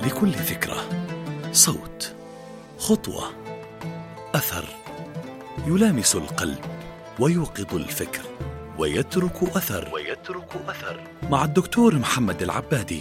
لكل فكرة صوت، خطوة، أثر يلامس القلب ويوقظ الفكر ويترك أثر مع الدكتور محمد العبادي.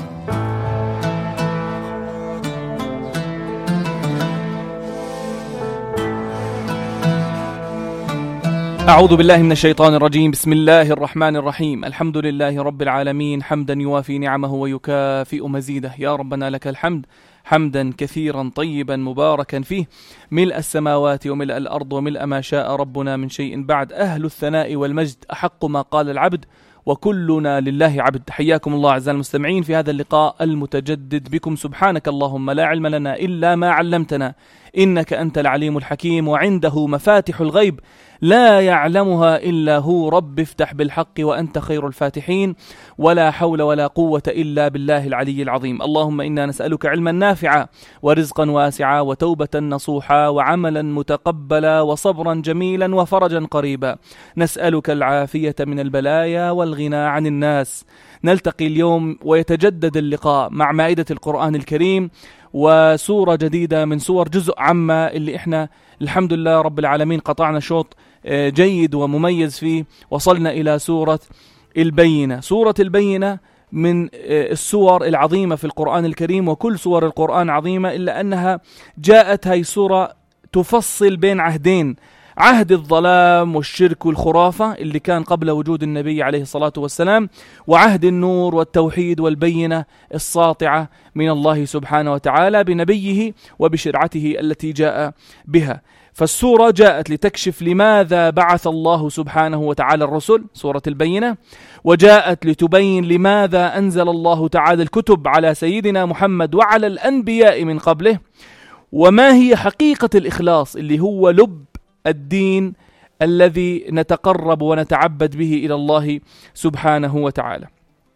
أعوذ بالله من الشيطان الرجيم. بسم الله الرحمن الرحيم. الحمد لله رب العالمين، حمدا يوافي نعمه ويكافئ مزيده. يا ربنا لك الحمد حمدا كثيرا طيبا مباركا فيه، ملء السماوات وملء الأرض وملء ما شاء ربنا من شيء بعد. أهل الثناء والمجد أحق ما قال العبد وكلنا لله عبد. حياكم الله أعزائي المستمعين في هذا اللقاء المتجدد بكم. سبحانك اللهم لا علم لنا إلا ما علمتنا، إنك أنت العليم الحكيم، وعنده مفاتح الغيب لا يعلمها إلا هو. رب افتح بالحق وأنت خير الفاتحين، ولا حول ولا قوة إلا بالله العلي العظيم. اللهم إنا نسألك علما نافعا ورزقا واسعا وتوبة نصوحا وعملا متقبلا وصبرا جميلا وفرجا قريبا. نسألك العافية من البلايا والغنى عن الناس. نلتقي اليوم ويتجدد اللقاء مع مائدة القرآن الكريم وسورة جديدة من سور جزء عامة اللي احنا الحمد لله رب العالمين قطعنا شوط جيد ومميز فيه. وصلنا إلى سورة البينة. سورة البينة من السور العظيمة في القرآن الكريم، وكل سور القرآن عظيمة، إلا أنها جاءت هاي السورة تفصل بين عهدين: عهد الظلام والشرك والخرافة اللي كان قبل وجود النبي عليه الصلاة والسلام، وعهد النور والتوحيد والبينة الساطعة من الله سبحانه وتعالى بنبيه وبشرعته التي جاء بها. فالسورة جاءت لتكشف لماذا بعث الله سبحانه وتعالى الرسل، سورة البينة، وجاءت لتبين لماذا أنزل الله تعالى الكتب على سيدنا محمد وعلى الأنبياء من قبله، وما هي حقيقة الإخلاص اللي هو لب الدين الذي نتقرب ونتعبد به إلى الله سبحانه وتعالى.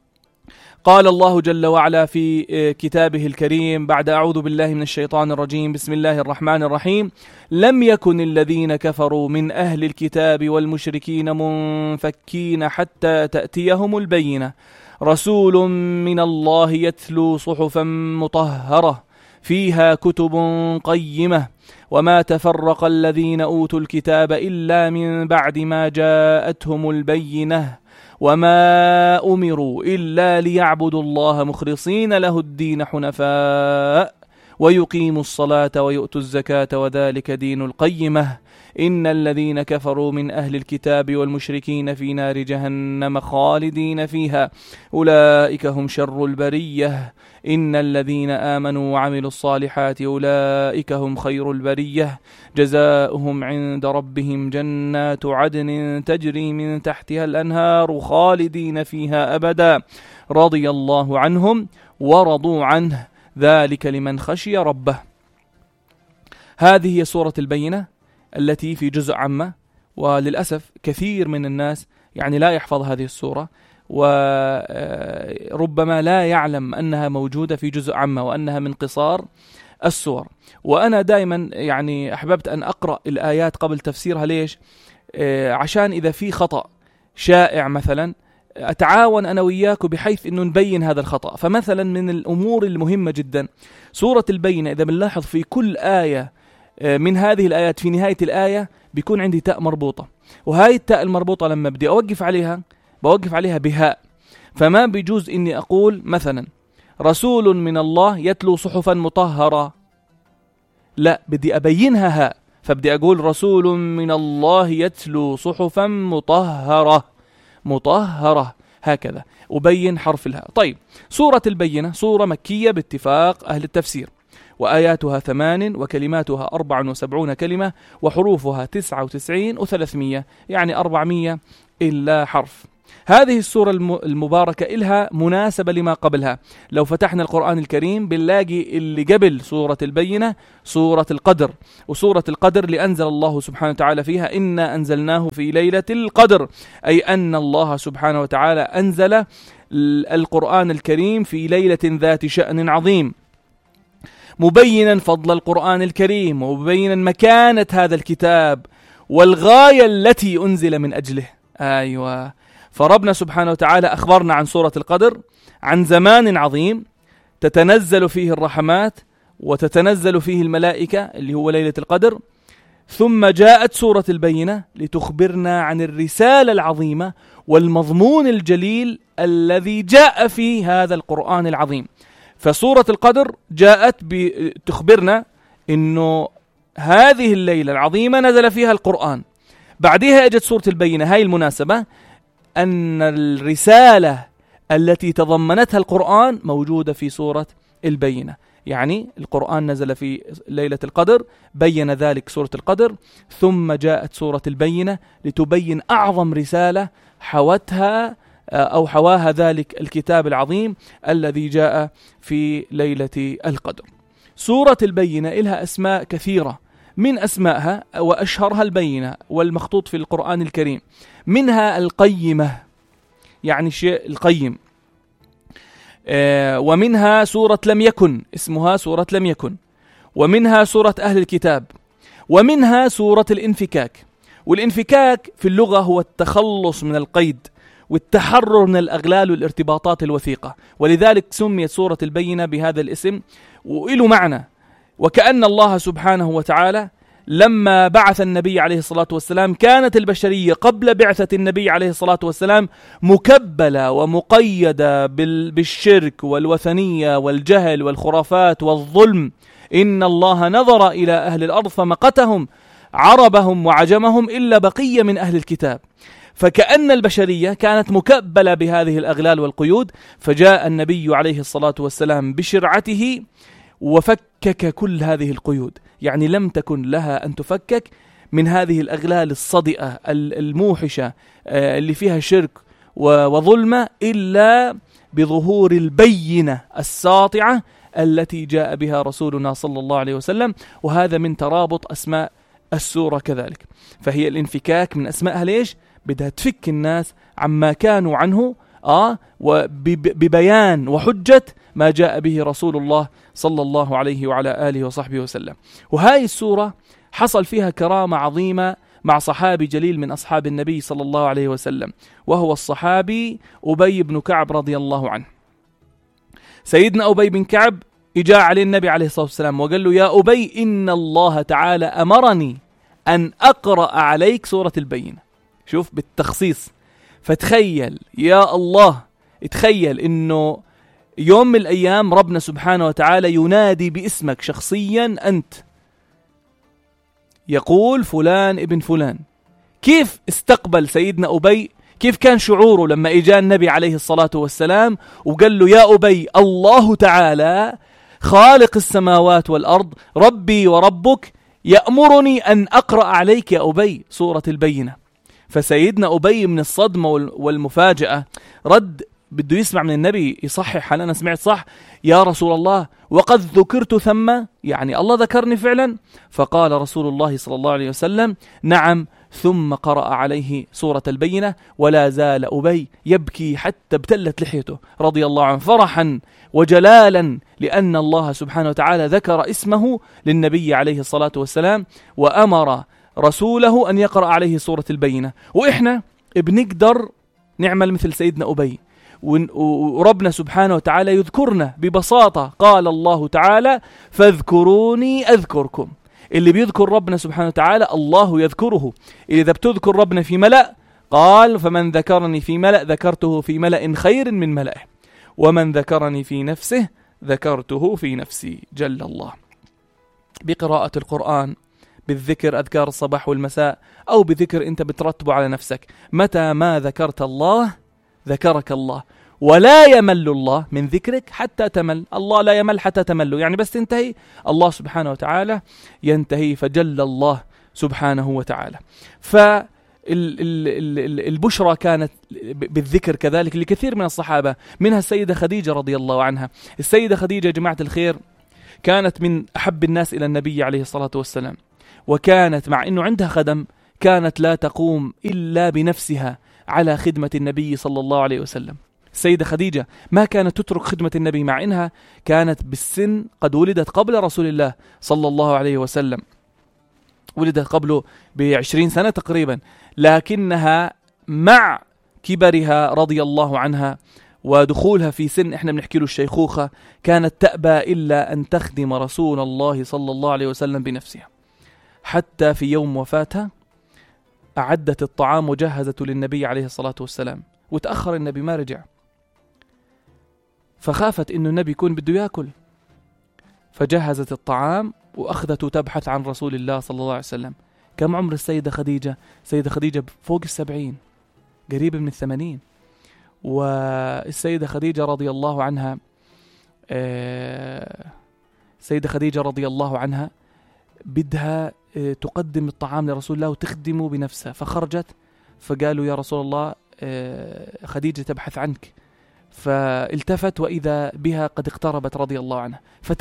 قال الله جل وعلا في كتابه الكريم بعد أعوذ بالله من الشيطان الرجيم: بسم الله الرحمن الرحيم: لم يكن الذين كفروا من أهل الكتاب والمشركين منفكين حتى تأتيهم البينة، رسول من الله يتلو صحفا مطهرة فيها كتب قيمة وما تفرق الذين أوتوا الكتاب إلا من بعد ما جاءتهم البينة وما أمروا إلا ليعبدوا الله مخلصين له الدين حنفاء ويقيموا الصلاة ويؤتوا الزكاة وذلك دين القيمة إن الذين كفروا من أهل الكتاب والمشركين في نار جهنم خالدين فيها أولئك هم شر البرية إن الذين آمنوا وعملوا الصالحات أولئك هم خير البرية جزاؤهم عند ربهم جنات عدن تجري من تحتها الأنهار خالدين فيها أبدا رضي الله عنهم ورضوا عنه ذلك لمن خشي ربه. هذه هي سورة البينة التي في جزء عامة، وللأسف كثير من الناس يعني لا يحفظ هذه السورة، وربما لا يعلم أنها موجودة في جزء عامة وأنها من قصار السور. وأنا دائما يعني أحببت أن أقرأ الآيات قبل تفسيرها. ليش؟ عشان إذا في خطأ شائع مثلا أتعاون أنا وياكم بحيث أنه نبين هذا الخطأ. فمثلا من الأمور المهمة جدا سورة البينة، إذا بنلاحظ في كل آية من هذه الآيات في نهاية الآية بيكون عندي تاء مربوطة، وهاي التاء المربوطة لما بدي أوقف عليها بوقف عليها بهاء. فما بيجوز إني أقول مثلا رسول من الله يتلو صحفا مطهرة، لا، بدي أبينها هاء، فبدي أقول رسول من الله يتلو صحفا مطهرة هكذا أبين حرف الهاء. طيب، سورة البينة سورة مكية باتفاق أهل التفسير، وآياتها 8 وكلماتها 74 كلمة وحروفها 99 و300، يعني 400 إلا حرف. هذه السورة المباركة إلها مناسبة لما قبلها. لو فتحنا القرآن الكريم بنلاقي اللي قبل سورة البينة سورة القدر، وسورة القدر لأنزل الله سبحانه وتعالى فيها إنا أنزلناه في ليلة القدر، أي أن الله سبحانه وتعالى أنزل القرآن الكريم في ليلة ذات شأن عظيم، مبينا فضل القرآن الكريم ومبينا مكانة هذا الكتاب والغاية التي أنزل من أجله. أيوة، فربنا سبحانه وتعالى أخبرنا عن سورة القدر عن زمان عظيم تتنزل فيه الرحمات وتتنزل فيه الملائكة اللي هو ليلة القدر. ثم جاءت سورة البينة لتخبرنا عن الرسالة العظيمة والمضمون الجليل الذي جاء في هذا القرآن العظيم. فسورة القدر جاءت تخبرنا إنه هذه الليلة العظيمة نزل فيها القرآن. بعدها اجت سورة البينة، هاي المناسبة أن الرسالة التي تضمنتها القرآن موجودة في سورة البينة. يعني القرآن نزل في ليلة القدر، بين ذلك سورة القدر، ثم جاءت سورة البينة لتبين أعظم رسالة حوتها أو حواها ذلك الكتاب العظيم الذي جاء في ليلة القدر. سورة البينة لها أسماء كثيرة، من أسمائها وأشهرها البينة والمخطوط في القرآن الكريم، منها القيمة يعني شيء القيم، ومنها سورة لم يكن اسمها سورة لم يكن، ومنها سورة أهل الكتاب، ومنها سورة الانفكاك. والانفكاك في اللغة هو التخلص من القيد والتحرر من الأغلال والارتباطات الوثيقة، ولذلك سميت سورة البينة بهذا الاسم وإله معنى. وكأن الله سبحانه وتعالى لما بعث النبي عليه الصلاة والسلام كانت البشرية قبل بعثة النبي عليه الصلاة والسلام مكبلة ومقيدة بالشرك والوثنية والجهل والخرافات والظلم. إن الله نظر إلى أهل الأرض فمقتهم عربهم وعجمهم إلا بقية من أهل الكتاب. فكأن البشرية كانت مكبلة بهذه الأغلال والقيود، فجاء النبي عليه الصلاة والسلام بشرعته وفكك كل هذه القيود. يعني لم تكن لها أن تفكك من هذه الأغلال الصدئة الموحشة اللي فيها شرك وظلمة إلا بظهور البينة الساطعة التي جاء بها رسولنا صلى الله عليه وسلم. وهذا من ترابط أسماء السورة كذلك. فهي الانفكاك من أسمائها ليش؟ بدها تفك الناس عما كانوا عنه وببيان وحجة ما جاء به رسول الله صلى الله عليه وعلى آله وصحبه وسلم. وهاي السورة حصل فيها كرامة عظيمة مع صحابي جليل من أصحاب النبي صلى الله عليه وسلم، وهو الصحابي أبي بن كعب رضي الله عنه. سيدنا أبي بن كعب إجا عليه النبي عليه الصلاة والسلام وقال له: يا أبي، إن الله تعالى أمرني أن أقرأ عليك سورة البينة. شوف بالتخصيص. فتخيل يا الله، تخيل إنه يوم من الأيام ربنا سبحانه وتعالى ينادي باسمك شخصيا أنت، يقول فلان ابن فلان. كيف استقبل سيدنا أبي؟ كيف كان شعوره لما إجا النبي عليه الصلاة والسلام وقال له: يا أبي، الله تعالى خالق السماوات والأرض ربي وربك يأمرني أن أقرأ عليك يا أبي سورة البينة. فسيدنا أبي من الصدمة والمفاجأة رد، بده يسمع من النبي يصحح: هل أنا سمعت صح يا رسول الله؟ وقد ذكرت ثم، يعني الله ذكرني فعلا؟ فقال رسول الله صلى الله عليه وسلم: نعم. ثم قرأ عليه سورة البينة، ولا زال أبي يبكي حتى ابتلت لحيته رضي الله عنه فرحا وجلالا، لأن الله سبحانه وتعالى ذكر اسمه للنبي عليه الصلاة والسلام وأمر رسوله أن يقرأ عليه سورة البينة. وإحنا بنقدر نعمل مثل سيدنا أبي، وربنا سبحانه وتعالى يذكرنا ببساطة. قال الله تعالى: فاذكروني أذكركم. اللي بيذكر ربنا سبحانه وتعالى الله يذكره. إذا بتذكر ربنا في ملأ، قال: فمن ذكرني في ملأ ذكرته في ملأ خير من ملأه، ومن ذكرني في نفسه ذكرته في نفسي جل الله. بقراءة القرآن، بالذكر، أذكار الصباح والمساء، أو بذكر أنت بترتبه على نفسك، متى ما ذكرت الله ذكرك الله، ولا يمل الله من ذكرك حتى تمل. الله لا يمل حتى تمله، يعني بس تنتهي الله سبحانه وتعالى ينتهي، فجل الله سبحانه وتعالى. فالبشرى كانت بالذكر كذلك لكثير من الصحابة، منها السيدة خديجة رضي الله عنها. السيدة خديجة يا جماعة الخير كانت من أحب الناس إلى النبي عليه الصلاة والسلام، وكانت مع أنه عندها خدم كانت لا تقوم إلا بنفسها على خدمة النبي صلى الله عليه وسلم. السيدة خديجة ما كانت تترك خدمة النبي، مع إنها كانت بالسن قد ولدت قبل رسول الله صلى الله عليه وسلم، ولدت قبله ب20 سنة تقريبا، لكنها مع كبرها رضي الله عنها ودخولها في سن احنا بنحكي له الشيخوخة، كانت تأبى إلا أن تخدم رسول الله صلى الله عليه وسلم بنفسها، حتى في يوم وفاتها أعدت الطعام وجهزته للنبي عليه الصلاة والسلام، وتأخر النبي ما رجع، فخافت إنه النبي يكون بده يأكل، فجهزت الطعام وأخذته تبحث عن رسول الله صلى الله عليه وسلم. كم عمر السيدة خديجة؟ سيدة خديجة فوق 70، قريب من 80. والسيدة خديجة رضي الله عنها السيدة خديجة رضي الله عنها بدها تقدم الطعام لرسول الله وتخدمه بنفسها، فخرجت فقالوا يا رسول الله خديجة تبحث عنك، فالتفت وإذا بها قد اقتربت رضي الله عنها،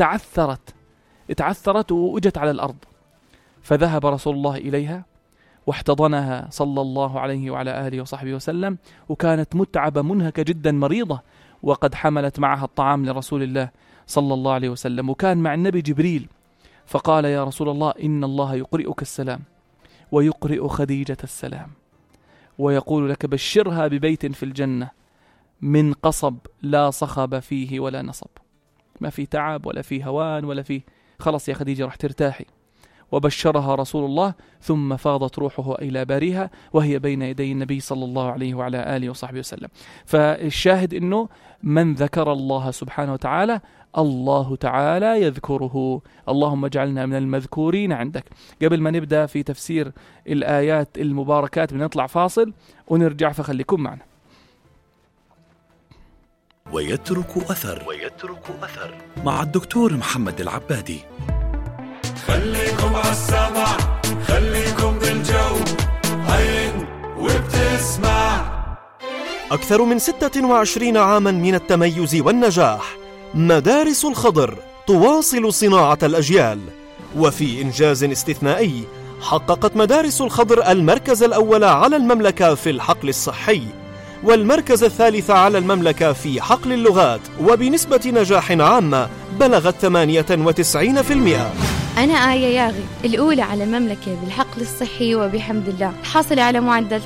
فتعثرت وأجت على الأرض، فذهب رسول الله إليها واحتضنها صلى الله عليه وعلى آله وصحبه وسلم، وكانت متعبة منهكة جدا مريضة، وقد حملت معها الطعام لرسول الله صلى الله عليه وسلم. وكان مع النبي جبريل، فقال يا رسول الله إن الله يقرئك السلام ويقرئ خديجة السلام ويقول لك بشرها ببيت في الجنة من قصب لا صخب فيه ولا نصب، ما في تعب ولا في هوان ولا في، خلص يا خديجة رح ترتاحي. وبشرها رسول الله، ثم فاضت روحه إلى بارها وهي بين يدي النبي صلى الله عليه وعلى آله وصحبه وسلم. فالشاهد إنه من ذكر الله سبحانه وتعالى الله تعالى يذكره. اللهم اجعلنا من المذكورين عندك. قبل ما نبدأ في تفسير الآيات المباركات بنطلع فاصل ونرجع، فخليكم معنا. ويترك أثر مع الدكتور محمد العبادي. خليكم عالسمع، خليكم بالجو، عين وبتسمع. أكثر من 26 عاما من التميز والنجاح، مدارس الخضر تواصل صناعة الأجيال. وفي إنجاز استثنائي حققت مدارس الخضر المركز الأول على المملكة في الحقل الصحي، والمركز الثالث على المملكة في حقل اللغات، وبنسبة نجاح عامة بلغت 98%. أنا آية ياغي الأولى على المملكة بالحقل الصحي، وبحمد الله حاصلة على معدل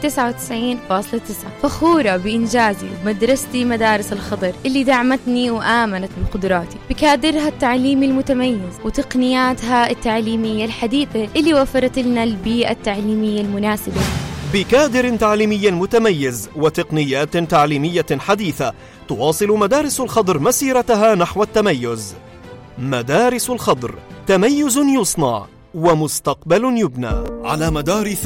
99.9. فخورة بإنجازي ومدرستي مدارس الخضر اللي دعمتني وآمنت بقدراتي بكادرها التعليمي المتميز وتقنياتها التعليمية الحديثة اللي وفرت لنا البيئة التعليمية المناسبة. بكادر تعليمي متميز وتقنيات تعليمية حديثة تواصل مدارس الخضر مسيرتها نحو التميز. مدارس الخضر، تميز يصنع ومستقبل يبنى. على مدار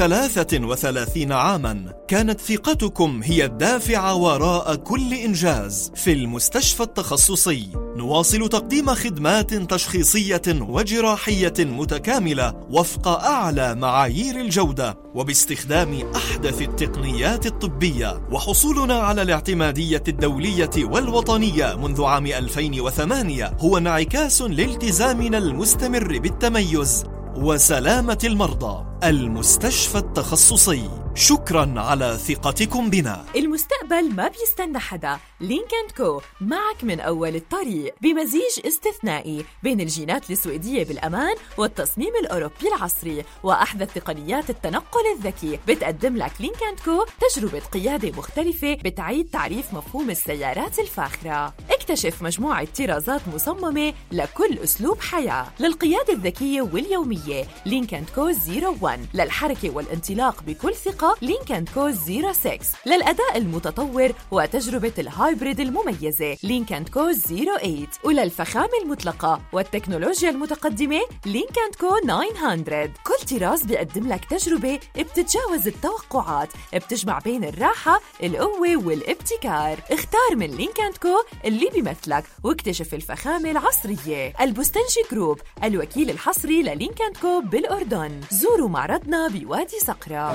33 عاما كانت ثقتكم هي الدافع وراء كل إنجاز. في المستشفى التخصصي نواصل تقديم خدمات تشخيصية وجراحية متكاملة وفق أعلى معايير الجودة وباستخدام أحدث التقنيات الطبية. وحصولنا على الاعتمادية الدولية والوطنية منذ عام 2008 هو انعكاس لالتزامنا المستمر بالتميز وسلامة المرضى. المستشفى التخصصي، شكرا على ثقتكم بنا. المستقبل ما بيستنى حدا. لينك اند كو معك من أول الطريق بمزيج استثنائي بين الجينات السويدية بالأمان والتصميم الأوروبي العصري وأحدث تقنيات التنقل الذكي. بتقدم لك لينك اند كو تجربة قيادة مختلفة بتعيد تعريف مفهوم السيارات الفاخرة. اكتشف مجموعة طرازات مصممة لكل أسلوب حياة. للقيادة الذكية واليومية لينك اند كو 01، للحركة والانطلاق بكل ثقة لينك اند كو 06، للأداء المتطور وتجربة الهايبريد المميزة لينك اند كو 08، وللفخامة المطلقة والتكنولوجيا المتقدمة لينك اند كو 900. كل طراز بيقدم لك تجربة بتتجاوز التوقعات، بتجمع بين الراحة، القوة والابتكار. اختار من لينك اند كو اللي بيمثلك واكتشف الفخامة العصرية. البستنجي جروب، الوكيل الحصري للينك اند كو بالأردن. زوروا معرضنا بوادي صقرة.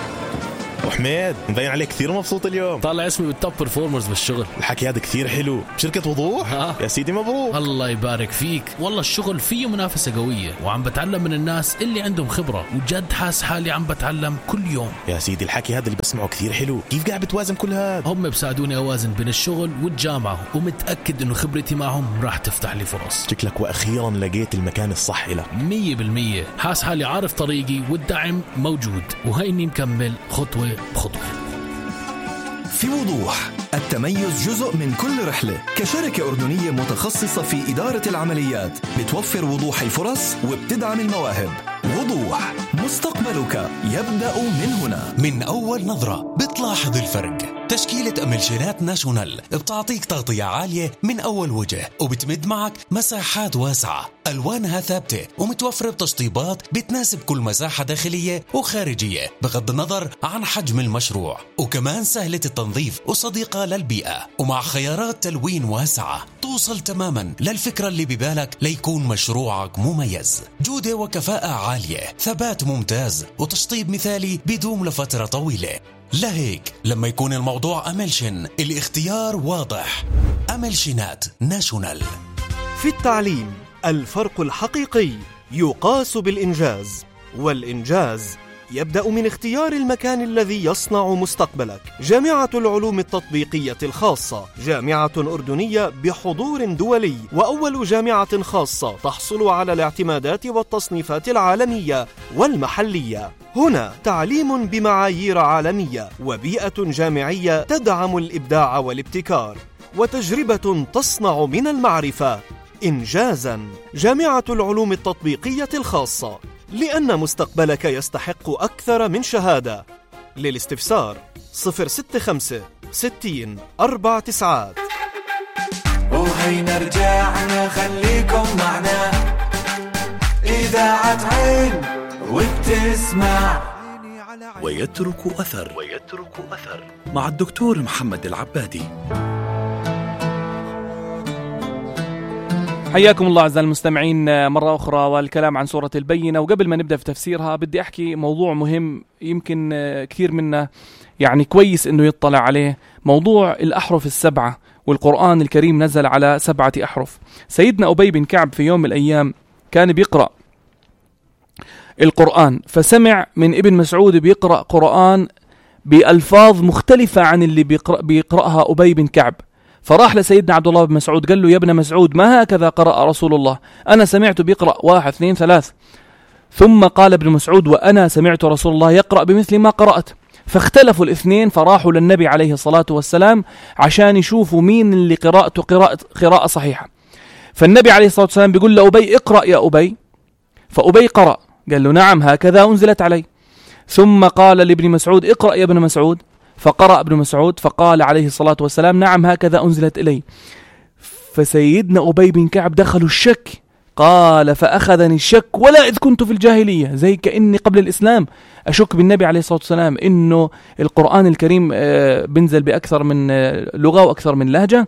وحميد، مبين عليك كثير مبسوط اليوم. طالع اسمي بالتوب برفورمرز بالشغل. الحكي هذا كثير حلو. بشركة وضوح؟ يا سيدي مبروك. الله يبارك فيك. والله الشغل فيه منافسة قوية، وعم بتعلم من الناس اللي عندهم خبرة، وجد حاس حالي عم بتعلم كل يوم. يا سيدي الحكي هذا اللي بسمعه كثير حلو. كيف قاعد بتوازن كل هذا؟ هم بساعدوني أوازن بين الشغل والجامعة، ومتأكد إنه خبرتي معهم راح تفتح لي فرص. شكلك وأخيرا لقيت المكان الصح لك. 100%. حاس حالي عارف طريقي والدعم موجود، وهيني مكمل خطوة بخطوة. في وضوح التميز جزء من كل رحلة. كشركة أردنية متخصصة في إدارة العمليات بتوفر وضوح الفرص وبتدعم المواهب. وضوح، مستقبلك يبدأ من هنا. من أول نظرة بتلاحظ الفرق. تشكيلة أملشينات ناشونال بتعطيك تغطية عالية من أول وجه، وبتمد معك مساحات واسعة، ألوانها ثابتة ومتوفرة بتشطيبات بتناسب كل مساحة داخلية وخارجية بغض النظر عن حجم المشروع، وكمان سهلة التنظيف وصديقة للبيئة، ومع خيارات تلوين واسعة توصل تماما للفكرة اللي ببالك ليكون مشروعك مميز. جودة وكفاءة عالية، ثبات ممتاز، وتشطيب مثالي بيدوم لفترة طويلة. لهيك لما يكون الموضوع أملشن الاختيار واضح. أملشنات ناشونال. في التعليم الفرق الحقيقي يقاس بالإنجاز، والإنجاز يبدأ من اختيار المكان الذي يصنع مستقبلك. جامعة العلوم التطبيقية الخاصة جامعة أردنية بحضور دولي، وأول جامعة خاصة تحصل على الاعتمادات والتصنيفات العالمية والمحلية. هنا تعليم بمعايير عالمية، وبيئة جامعية تدعم الإبداع والابتكار، وتجربة تصنع من المعرفة إنجازاً. جامعة العلوم التطبيقية الخاصة، لأن مستقبلك يستحق أكثر من شهادة. للاستفسار 065 60 49. وهينا رجعنا، خليكم معنا، إذاعة عين وبتسمع ويترك أثر مع الدكتور محمد العبادي. حياكم الله أعزائي المستمعين مرة أخرى، والكلام عن سورة البينة. وقبل ما نبدأ في تفسيرها بدي أحكي موضوع مهم يمكن كثير منا يعني كويس إنه يطلع عليه، موضوع الأحرف السبعة. والقرآن الكريم نزل على 7 أحرف. سيدنا أبي بن كعب في يوم من الأيام كان بيقرأ القرآن، فسمع من ابن مسعود بيقرأ قرآن بألفاظ مختلفة عن اللي بيقرأها أبي بن كعب. فراح لسيدنا عبد الله بن مسعود قال له: يا ابن مسعود، ما هكذا قرأ رسول الله؟ أنا سمعت بيقرأ 1 2 3. ثم قال ابن مسعود: وأنا سمعت رسول الله يقرأ بمثل ما قرأت. فاختلفوا الاثنين، فراحوا للنبي عليه الصلاة والسلام عشان يشوفوا مين اللي قراءته قراءة صحيحة. فالنبي عليه الصلاة والسلام بيقول لأبي: اقرأ يا أبي. فأبي قرأ، قال له: نعم هكذا أنزلت علي. ثم قال لابن مسعود: اقرأ يا ابن مسعود. فقرأ ابن مسعود، فقال عليه الصلاة والسلام: نعم هكذا أنزلت إلي. فسيدنا أبي بن كعب دخلوا الشك، قال: فأخذني الشك ولا إذ كنت في الجاهلية، زي كأني قبل الإسلام أشك بالنبي عليه الصلاة والسلام إنه القرآن الكريم بنزل بأكثر من لغة وأكثر من لهجة.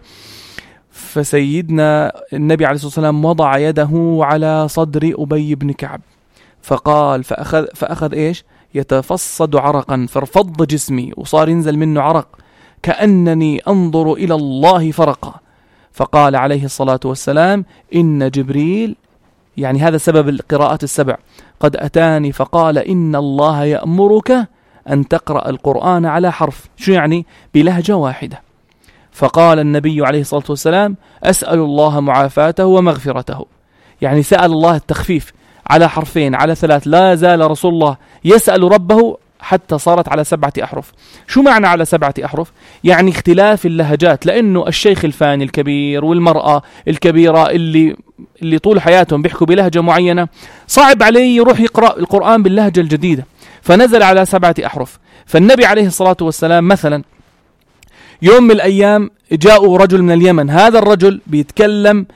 فسيدنا النبي عليه الصلاة والسلام وضع يده على صدر أبي بن كعب، فقال فأخذ إيش؟ يتفصد عرقا، فارفض جسمي وصار ينزل منه عرق كأنني أنظر إلى الله فرقا. فقال عليه الصلاة والسلام: إن جبريل، يعني هذا سبب القراءات السبع، قد أتاني فقال إن الله يأمرك أن تقرأ القرآن على حرف. شو يعني؟ بلهجة واحدة. فقال النبي عليه الصلاة والسلام: أسأل الله معافاته ومغفرته، يعني سأل الله التخفيف على حرفين على 3. لا زال رسول الله يسأل ربه حتى صارت على 7 أحرف. شو معنى على 7 أحرف؟ يعني اختلاف اللهجات، لأنه الشيخ الفاني الكبير والمرأة الكبيرة اللي طول حياتهم بيحكوا بلهجة معينة، صعب عليه يروح يقرأ القرآن باللهجة الجديدة، فنزل على 7 أحرف. فالنبي عليه الصلاة والسلام مثلا يوم من الأيام جاءوا رجل من اليمن، هذا الرجل بيتكلم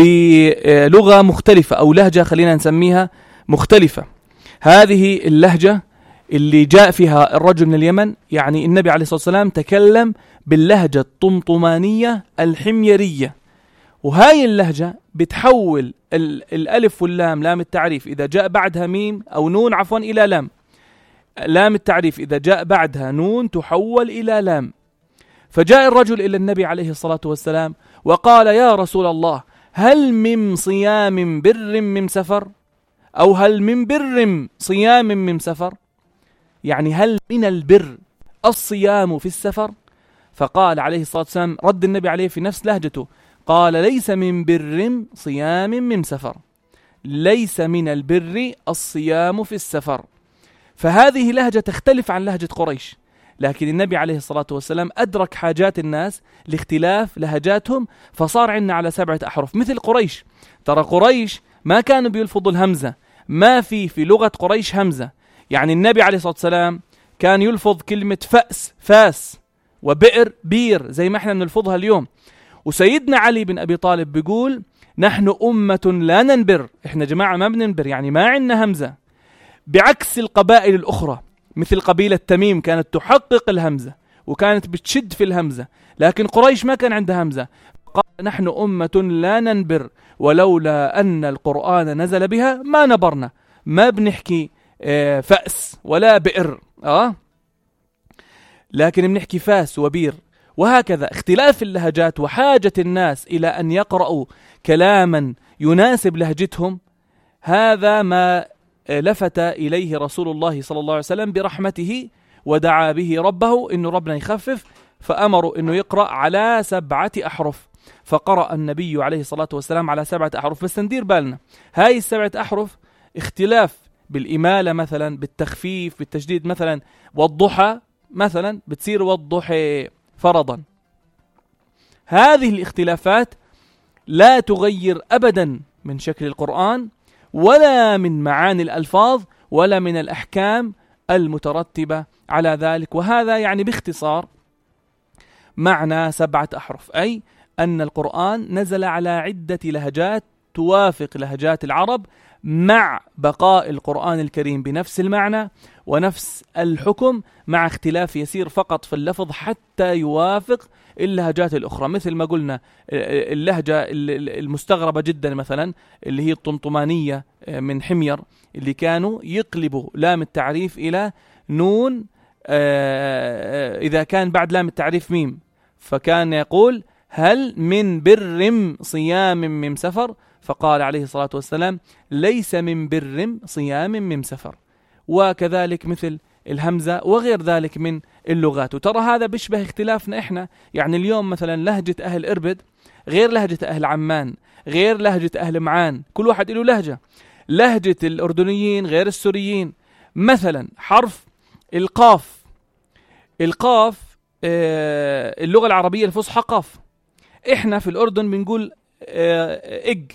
بلغة مختلفة أو لهجة خلينا نسميها مختلفة. هذه اللهجة اللي جاء فيها الرجل من اليمن، يعني النبي عليه الصلاة والسلام تكلم باللهجة الطمطمانية الحميرية، وهاي اللهجة بتحول الألف واللام، لام التعريف إذا جاء بعدها ميم أو نون إلى لام، لام التعريف إذا جاء بعدها نون تحول إلى لام. فجاء الرجل إلى النبي عليه الصلاة والسلام وقال: يا رسول الله، هل من صيام بر من سفر؟ أو هل من بر صيام من سفر؟ يعني هل من البر الصيام في السفر؟ فقال عليه الصلاة والسلام، رد النبي عليه في نفس لهجته، قال: ليس من بر صيام من سفر، ليس من البر الصيام في السفر. فهذه لهجة تختلف عن لهجة قريش، لكن النبي عليه الصلاة والسلام أدرك حاجات الناس لاختلاف لهجاتهم، فصار عندنا على 7 أحرف. مثل قريش، ترى قريش ما كانوا بيلفظوا الهمزة، ما في لغة قريش همزة. يعني النبي عليه الصلاة والسلام كان يلفظ كلمة فأس فاس، وبئر بير، زي ما احنا بنلفظها اليوم. وسيدنا علي بن أبي طالب بيقول نحن أمة لا ننبر، احنا جماعة ما بننبر، يعني ما عندنا همزة، بعكس القبائل الأخرى. مثل قبيلة تميم كانت تحقق الهمزة وكانت بتشد في الهمزة، لكن قريش ما كان عندها همزة. قال نحن أمة لا ننبر ولولا أن القرآن نزل بها ما نبرنا، ما بنحكي فأس ولا بئر، لكن بنحكي فاس وبير. وهكذا اختلاف اللهجات وحاجة الناس إلى أن يقرأوا كلاما يناسب لهجتهم، هذا ما لفت إليه رسول الله صلى الله عليه وسلم برحمته، ودعا به ربه إنه ربنا يخفف، فأمروا إنه يقرأ على 7 أحرف. فقرأ النبي عليه الصلاة والسلام على 7 أحرف. بس ندير بالنا، هاي 7 أحرف اختلاف بالإمالة مثلا، بالتخفيف، بالتجديد مثلا. والضحى مثلا بتصير والضحى فرضا. هذه الاختلافات لا تغير أبدا من شكل القرآن ولا من معاني الألفاظ ولا من الأحكام المترتبة على ذلك. وهذا يعني باختصار معنى 7 أحرف، أي أن القرآن نزل على عدة لهجات توافق لهجات العرب، مع بقاء القرآن الكريم بنفس المعنى ونفس الحكم، مع اختلاف يسير فقط في اللفظ حتى يوافق اللهجات الأخرى. مثل ما قلنا اللهجة المستغربة جدا مثلا اللي هي الطمطمانية من حمير، اللي كانوا يقلبوا لام التعريف إلى نون إذا كان بعد لام التعريف ميم، فكان يقول هل من بر صيام من سفر، فقال عليه الصلاة والسلام ليس من بر صيام من سفر. وكذلك مثل الهمزة وغير ذلك من اللغات. وترى هذا بيشبه اختلافنا إحنا، يعني اليوم مثلا لهجة أهل إربد غير لهجة أهل عمان، غير لهجة أهل معان، كل واحد له لهجة. لهجة الأردنيين غير السوريين. مثلا حرف القاف، اللغة العربية الفصحى قاف، إحنا في الأردن بنقول إج،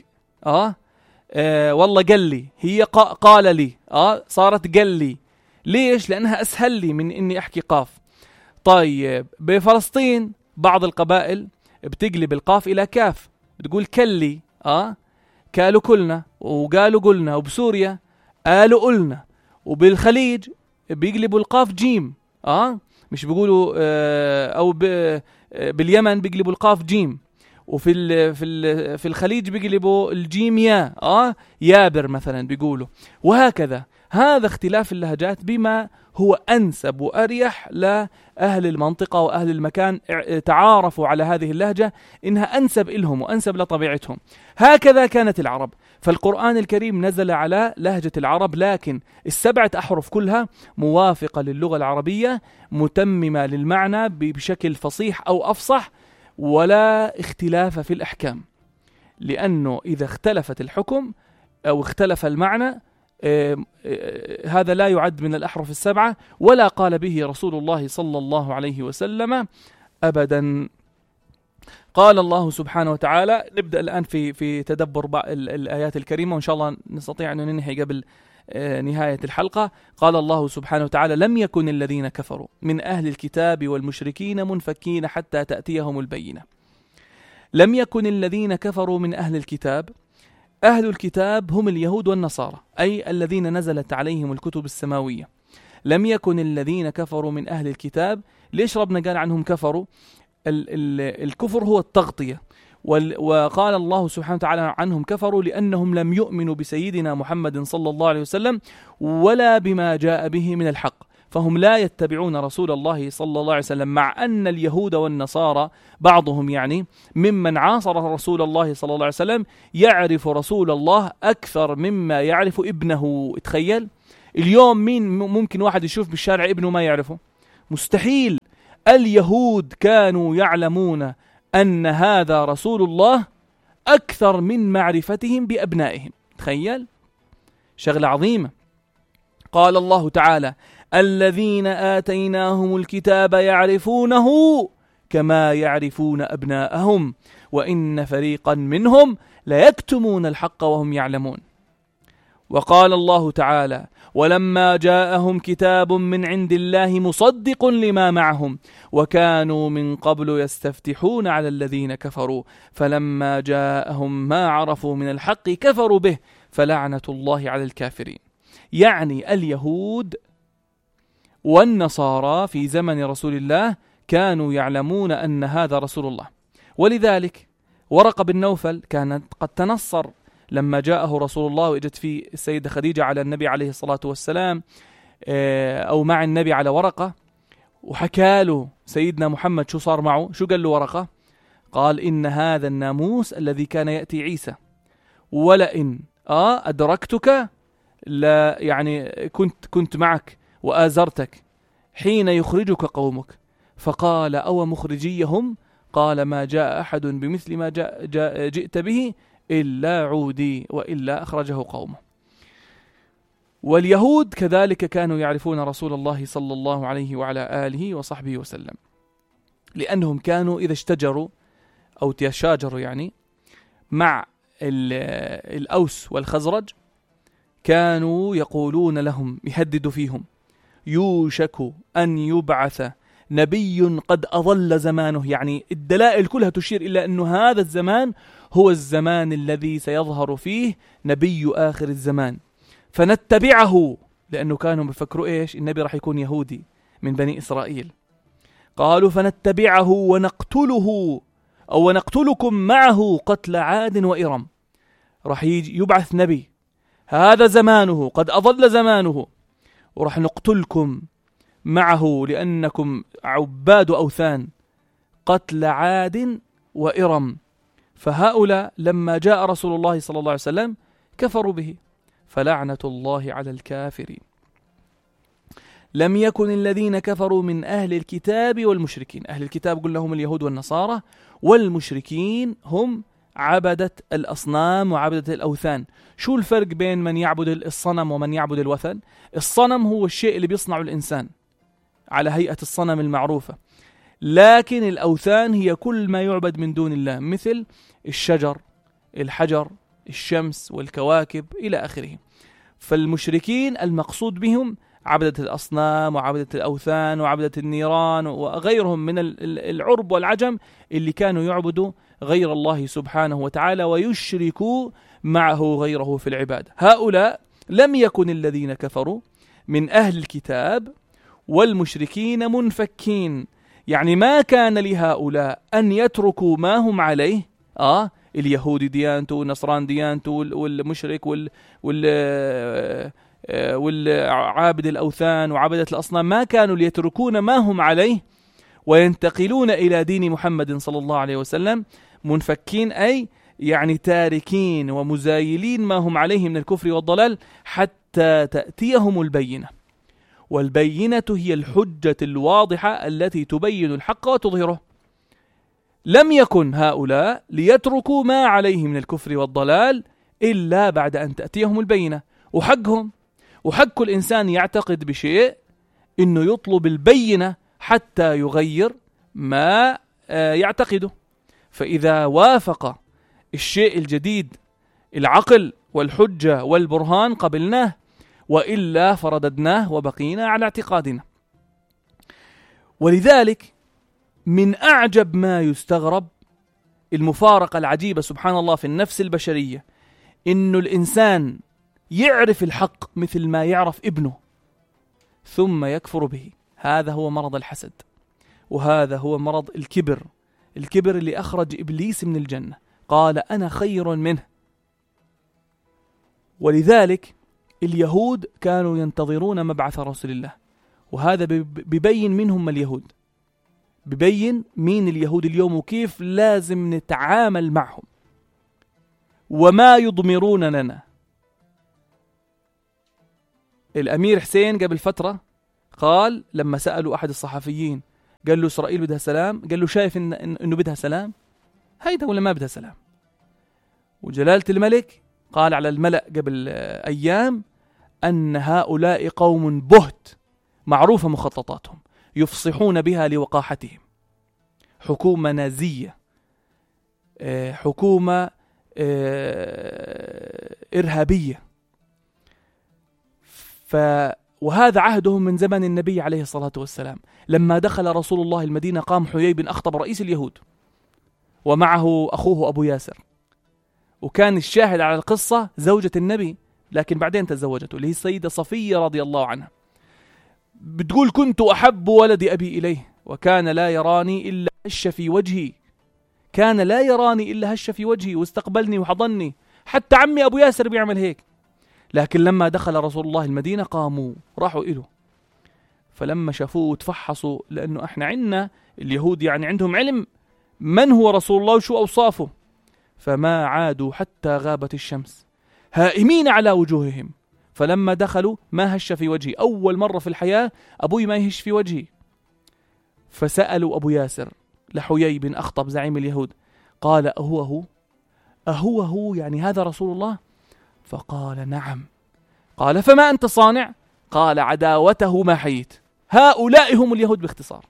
والله قال لي، هي قال لي، صارت قال لي. ليش؟ لأنها أسهل لي من إني أحكي قاف. طيب بفلسطين بعض القبائل بتقلب القاف إلى كاف، بتقول كلي، كالوا كلنا وقالوا قلنا. وبسوريا قالوا قلنا. وبالخليج بيقلبوا القاف جيم، مش بيقولوا، أو باليمن بيقلبوا القاف جيم. وفي الخليج بيقلبوا الجيم يا، يابر مثلا بيقولوا. وهكذا هذا اختلاف اللهجات بما هو أنسب وأريح لأهل المنطقة وأهل المكان، تعارفوا على هذه اللهجة إنها أنسب إلهم وأنسب لطبيعتهم. هكذا كانت العرب، فالقرآن الكريم نزل على لهجة العرب، لكن 7 أحرف كلها موافقة للغة العربية، متممة للمعنى بشكل فصيح أو أفصح، ولا اختلاف في الأحكام. لأنه إذا اختلفت الحكم أو اختلف المعنى، هذا لا يعد من الأحرف 7 ولا قال به رسول الله صلى الله عليه وسلم أبدا. قال الله سبحانه وتعالى، نبدأ الآن في تدبر الآيات الكريمة، وإن شاء الله نستطيع أن ننهي قبل نهاية الحلقة. قال الله سبحانه وتعالى: لم يكن الذين كفروا من أهل الكتاب والمشركين منفكين حتى تأتيهم البينة. لم يكن الذين كفروا من أهل الكتاب. أهل الكتاب هم اليهود والنصارى، أي الذين نزلت عليهم الكتب السماوية. لم يكن الذين كفروا من أهل الكتاب. ليش ربنا قال عنهم كفروا؟ الكفر هو التغطية، وقال الله سبحانه وتعالى عنهم كفروا لأنهم لم يؤمنوا بسيدنا محمد صلى الله عليه وسلم ولا بما جاء به من الحق، فهم لا يتبعون رسول الله صلى الله عليه وسلم، مع أن اليهود والنصارى بعضهم يعني ممن عاصر رسول الله صلى الله عليه وسلم يعرف رسول الله أكثر مما يعرف ابنه. تخيل اليوم مين ممكن واحد يشوف بالشارع ابنه ما يعرفه؟ مستحيل. اليهود كانوا يعلمون أن هذا رسول الله أكثر من معرفتهم بأبنائهم. تخيل شغلة عظيمة. قال الله تعالى: الذين آتيناهم الكتاب يعرفونه كما يعرفون أبناءهم وإن فريقا منهم ليكتمون الحق وهم يعلمون. وقال الله تعالى: ولما جاءهم كتاب من عند الله مصدق لما معهم وكانوا من قبل يستفتحون على الذين كفروا فلما جاءهم ما عرفوا من الحق كفروا به فلعنة الله على الكافرين. يعني اليهود والنصارى في زمن رسول الله كانوا يعلمون أن هذا رسول الله، ولذلك ورقة بن نوفل كان قد تنصر لما جاءه رسول الله وإجت فيه السيدة خديجة على النبي عليه الصلاة والسلام أو مع النبي على ورقة، وحكى له سيدنا محمد شو صار معه. شو قال له ورقة؟ قال: إن هذا الناموس الذي كان يأتي عيسى، ولئن أدركتك لا يعني كنت معك وآزرتك حين يخرجك قومك. فقال: أو مخرجيهم؟ قال: ما جاء أحد بمثل ما جئت به إلا عودي وإلا أخرجه قومه. واليهود كذلك كانوا يعرفون رسول الله صلى الله عليه وعلى آله وصحبه وسلم، لأنهم كانوا إذا اشتجروا أو تشاجروا يعني مع الأوس والخزرج كانوا يقولون لهم، يهددوا فيهم: يوشك أن يبعث نبي قد أضل زمانه. يعني الدلائل كلها تشير إلى أن هذا الزمان هو الزمان الذي سيظهر فيه نبي آخر الزمان فنتبعه، لأنه كانوا بفكروا إيش؟ النبي راح يكون يهودي من بني إسرائيل. قالوا: فنتبعه ونقتله أو ونقتلكم معه قتل عاد وإرم. راح يبعث نبي هذا زمانه قد أضل زمانه وراح نقتلكم معه لأنكم عباد أوثان قتل عاد وإرم. فهؤلاء لما جاء رسول الله صلى الله عليه وسلم كفروا به فلعنة الله على الكافرين. لم يكن الذين كفروا من أهل الكتاب والمشركين. أهل الكتاب قلنا هم اليهود والنصارى، والمشركين هم عبدة الأصنام وعبدة الأوثان. شو الفرق بين من يعبد الصنم ومن يعبد الوثن؟ الصنم هو الشيء اللي بيصنعه الإنسان على هيئة الصنم المعروفة، لكن الأوثان هي كل ما يعبد من دون الله، مثل الشجر، الحجر، الشمس والكواكب إلى آخره. فالمشركين المقصود بهم عبدة الأصنام وعبدة الأوثان وعبدة النيران وغيرهم من العرب والعجم اللي كانوا يعبدوا غير الله سبحانه وتعالى ويشركوا معه غيره في العبادة. هؤلاء لم يكن الذين كفروا من أهل الكتاب والمشركين منفكين، يعني ما كان لهؤلاء أن يتركوا ما هم عليه. اليهودي ديانته والنصران ديانته والمشرك والعابد الأوثان وعبدة الأصنام ما كانوا ليتركون ما هم عليه وينتقلون إلى دين محمد صلى الله عليه وسلم منفكين، أي يعني تاركين ومزايلين ما هم عليه من الكفر والضلال حتى تأتيهم البينة. والبينة هي الحجة الواضحة التي تبين الحق وتظهره. لم يكن هؤلاء ليتركوا ما عليه من الكفر والضلال إلا بعد أن تأتيهم البينة. وحقهم وحق الإنسان يعتقد بشيء إنه يطلب البينة حتى يغير ما يعتقده. فإذا وافق الشيء الجديد العقل والحجة والبرهان قبلناه، وإلا فرددناه وبقينا على اعتقادنا. ولذلك من أعجب ما يستغرب المفارقة العجيبة سبحان الله في النفس البشرية، إنه الإنسان يعرف الحق مثل ما يعرف ابنه ثم يكفر به. هذا هو مرض الحسد، وهذا هو مرض الكبر اللي أخرج إبليس من الجنة، قال أنا خير منه. ولذلك اليهود كانوا ينتظرون مبعث رسول الله، وهذا ببين منهم اليهود، ببين مين اليهود اليوم وكيف لازم نتعامل معهم وما يضمرون لنا. الأمير حسين قبل فترة قال لما سألوا أحد الصحفيين قال له إسرائيل بدها سلام، قال له شايف إنه بدها سلام هيدا ولا ما بدها سلام؟ وجلالة الملك قال على الملأ قبل أيام أن هؤلاء قوم بهت معروفة مخططاتهم، يفصحون بها لوقاحتهم. حكومة نازية، حكومة إرهابية. وهذا عهدهم من زمن النبي عليه الصلاة والسلام. لما دخل رسول الله المدينة قام حيي بن أخطب رئيس اليهود ومعه أخوه أبو ياسر، وكان الشاهد على القصة زوجة النبي، لكن بعدين تزوجته، اللي هي السيدة صفية رضي الله عنها. بتقول: كنت أحب ولد أبي إليه وكان لا يراني إلا هش في وجهي، كان لا يراني إلا هش في وجهي واستقبلني وحضني، حتى عمي أبو ياسر بيعمل هيك. لكن لما دخل رسول الله المدينة قاموا راحوا إله، فلما شافوه وتفحصوا، لأنه إحنا عندنا اليهود يعني عندهم علم من هو رسول الله وشو أوصافه، فما عادوا حتى غابت الشمس هائمين على وجوههم. فلما دخلوا ما هش في وجهي، أول مرة في الحياة أبوي ما يهش في وجهي. فسألوا أبو ياسر لحيي بن أخطب زعيم اليهود، قال: أهو يعني هذا رسول الله؟ فقال: نعم. قال: فما أنت صانع؟ قال: عداوته ما حييت. هؤلاء هم اليهود باختصار،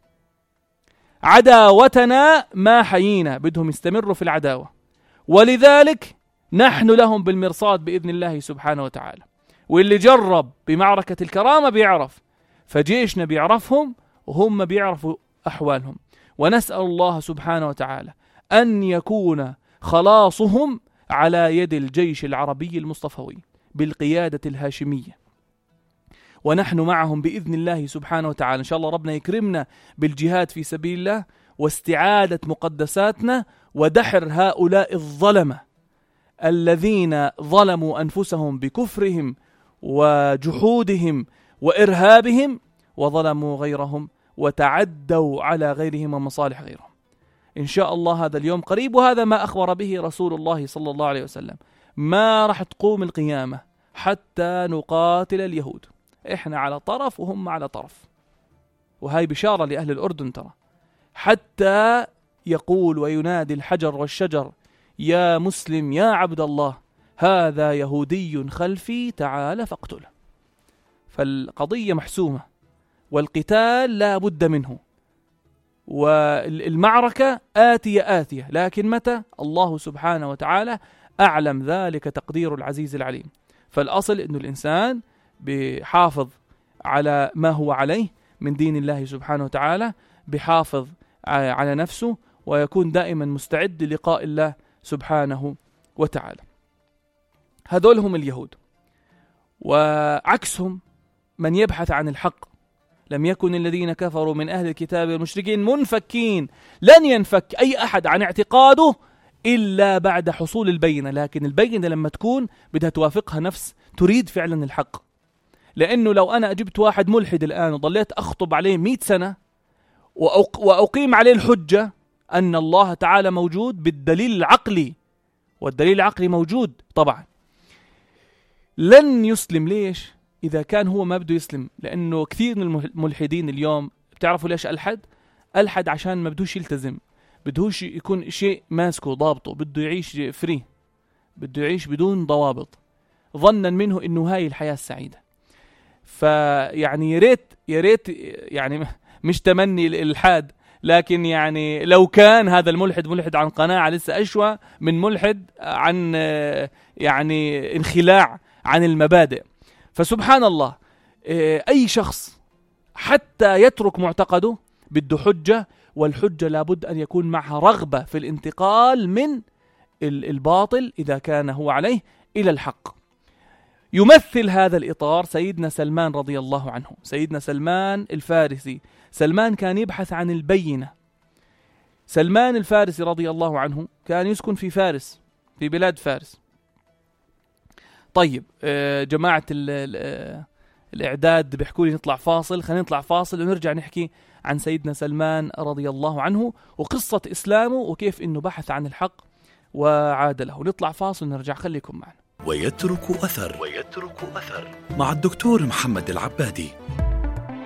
عداوتنا ما حيينا، بدهم يستمروا في العداوة، ولذلك نحن لهم بالمرصاد بإذن الله سبحانه وتعالى. واللي جرب بمعركة الكرامة بيعرف، فجيشنا بيعرفهم وهم بيعرفوا أحوالهم. ونسأل الله سبحانه وتعالى أن يكون خلاصهم على يد الجيش العربي المصطفوي بالقيادة الهاشمية، ونحن معهم بإذن الله سبحانه وتعالى. إن شاء الله ربنا يكرمنا بالجهاد في سبيل الله واستعادة مقدساتنا ودحر هؤلاء الظلمة الذين ظلموا أنفسهم بكفرهم وجحودهم وإرهابهم، وظلموا غيرهم وتعدوا على غيرهم ومصالح غيرهم. إن شاء الله هذا اليوم قريب، وهذا ما أخبر به رسول الله صلى الله عليه وسلم. ما راح تقوم القيامة حتى نقاتل اليهود، إحنا على طرف وهم على طرف. وهي بشارة لأهل الأردن ترى، حتى يقول وينادي الحجر والشجر: يا مسلم يا عبد الله، هذا يهودي خلفي تعال فاقتله. فالقضية محسومة، والقتال لا بد منه، والمعركة آتية، لكن متى؟ الله سبحانه وتعالى أعلم، ذلك تقدير العزيز العليم. فالأصل أن الإنسان بحافظ على ما هو عليه من دين الله سبحانه وتعالى، بحافظ على نفسه، ويكون دائما مستعد للقاء الله سبحانه وتعالى. هذول هم اليهود. وعكسهم من يبحث عن الحق. لم يكن الذين كفروا من أهل الكتاب والمشركين منفكين، لن ينفك أي أحد عن اعتقاده إلا بعد حصول البينة. لكن البينة لما تكون بدها توافقها نفس تريد فعلا الحق. لأنه لو أنا أجبت واحد ملحد الآن وضليت أخطب عليه 100 سنة وأقيم عليه الحجة أن الله تعالى موجود بالدليل العقلي، والدليل العقلي موجود طبعا، لن يسلم. ليش؟ إذا كان هو ما بده يسلم. لأنه كثير من الملحدين اليوم بتعرفوا ليش ألحد عشان ما بدوش يلتزم، بدوش يكون شيء ماسكه ضابطه، بده يعيش فري، بده يعيش بدون ضوابط، ظنا منه إنه هاي الحياة السعيدة. فيعني يا ريت يعني مش تمني الإلحاد، لكن يعني لو كان هذا الملحد ملحد عن قناعة لسه أشوى من ملحد عن يعني انخلاع عن المبادئ. فسبحان الله، أي شخص حتى يترك معتقده بده حجة، والحجة لابد أن يكون معها رغبة في الانتقال من الباطل إذا كان هو عليه إلى الحق. يمثل هذا الإطار سيدنا سلمان رضي الله عنه، سيدنا سلمان الفارسي. سلمان كان يبحث عن البينة. سلمان الفارسي رضي الله عنه كان يسكن في فارس، في بلاد فارس. طيب جماعة الإعداد بيحكوا لي نطلع فاصل، خلينا نطلع فاصل ونرجع نحكي عن سيدنا سلمان رضي الله عنه وقصة إسلامه وكيف إنه بحث عن الحق وعاد له. نطلع فاصل ونرجع، خليكم معنا. ويترك أثر مع الدكتور محمد العبادي.